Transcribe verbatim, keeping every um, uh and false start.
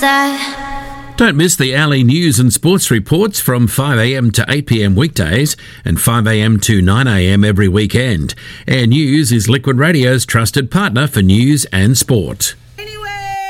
that? Don't miss the Alley news and sports reports from five a m to eight p m weekdays and five a m to nine a m every weekend. Air News is Liquid Radio's trusted partner for news and sport.